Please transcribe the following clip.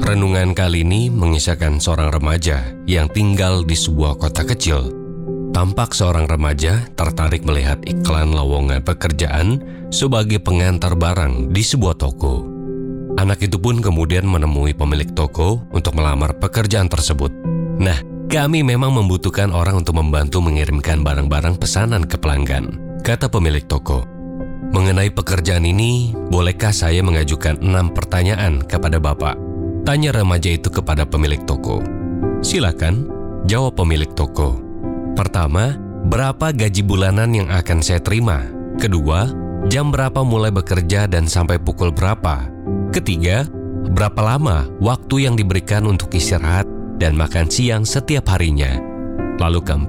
Renungan kali ini mengisahkan seorang remaja yang tinggal di sebuah kota kecil. Tampak seorang remaja tertarik melihat iklan lowongan pekerjaan sebagai pengantar barang di sebuah toko. Anak itu pun kemudian menemui pemilik toko untuk melamar pekerjaan tersebut. Nah, kami memang membutuhkan orang untuk membantu mengirimkan barang-barang pesanan ke pelanggan, kata pemilik toko. Mengenai pekerjaan ini, bolehkah saya mengajukan 6 pertanyaan kepada Bapak? Tanya remaja itu kepada pemilik toko. Silakan, jawab pemilik toko. Pertama, berapa gaji bulanan yang akan saya terima? Kedua, jam berapa mulai bekerja dan sampai pukul berapa? Ketiga, berapa lama waktu yang diberikan untuk istirahat dan makan siang setiap harinya? Lalu keempat,